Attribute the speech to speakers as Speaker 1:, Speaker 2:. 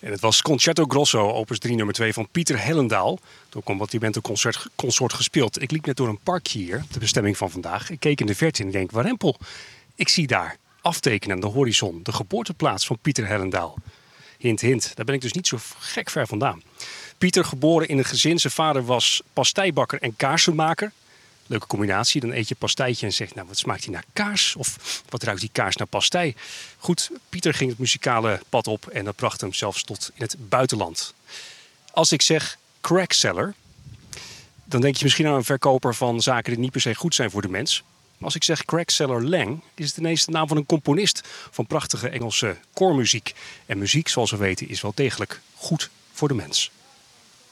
Speaker 1: En het was Concerto Grosso, opus 3 nummer 2 van Pieter Hellendaal. Door Combattimento Consort gespeeld. Ik liep net door een parkje hier, de bestemming van vandaag. Ik keek in de verte en ik denk, warempel. Ik zie daar, aftekenen aan de horizon, de geboorteplaats van Pieter Hellendaal. Hint, hint, daar ben ik dus niet zo gek ver vandaan. Pieter, geboren in een gezin, zijn vader was pasteibakker en kaarsenmaker. Leuke combinatie, dan eet je pastijtje en zegt, nou wat smaakt die naar kaars? Of wat ruikt die kaars naar pastei? Goed, Pieter ging het muzikale pad op en dat bracht hem zelfs tot in het buitenland. Als ik zeg crackseller, dan denk je misschien aan een verkoper van zaken die niet per se goed zijn voor de mens. Maar als ik zeg crackseller Lang, is het ineens de naam van een componist van prachtige Engelse koormuziek. En muziek, zoals we weten, is wel degelijk goed voor de mens.